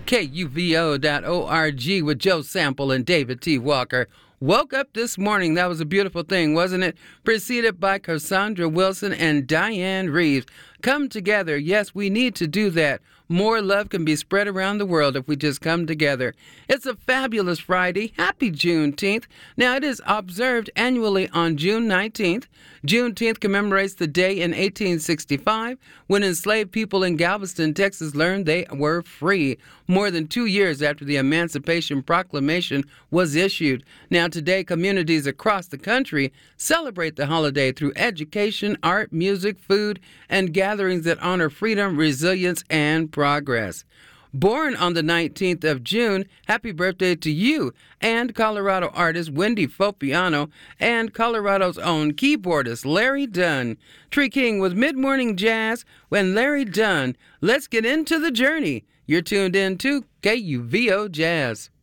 KUVO.org with Joe Sample and David T. Walker. Woke up this morning. That was a beautiful thing, wasn't it? Preceded by Cassandra Wilson and Diane Reeves. Come together. Yes, we need to do that. More love can be spread around the world if we just come together. It's a fabulous Friday. Happy Juneteenth. Now, it is observed annually on June 19th. Juneteenth commemorates the day in 1865 when enslaved people in Galveston, Texas learned they were free, more than 2 years after the Emancipation Proclamation was issued. Now, today, communities across the country celebrate the holiday through education, art, music, food, and gatherings that honor freedom, resilience, and progress. Born on the 19th of June, happy birthday to you and Colorado artist Wendy Fopiano and Colorado's own keyboardist Larry Dunn. Tree King with Mid-Morning Jazz when Larry Dunn. Let's get into the journey. You're tuned in to KUVO Jazz.